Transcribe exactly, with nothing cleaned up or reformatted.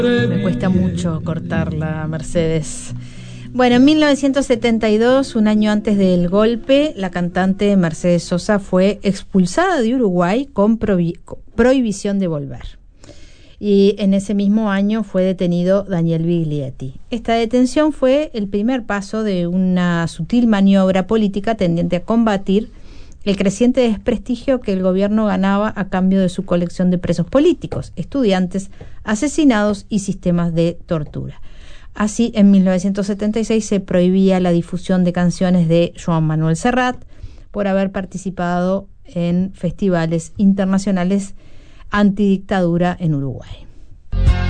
Me cuesta mucho cortarla, Mercedes. Bueno, en mil novecientos setenta y dos, un año antes del golpe, la cantante Mercedes Sosa fue expulsada de Uruguay con prohi- prohibición de volver. Y en ese mismo año fue detenido Daniel Biglietti. Esta detención fue el primer paso de una sutil maniobra política tendiente a combatir el creciente desprestigio que el gobierno ganaba a cambio de su colección de presos políticos, estudiantes, asesinados y sistemas de tortura. Así, en mil novecientos setenta y seis se prohibía la difusión de canciones de Joan Manuel Serrat por haber participado en festivales internacionales antidictadura en Uruguay.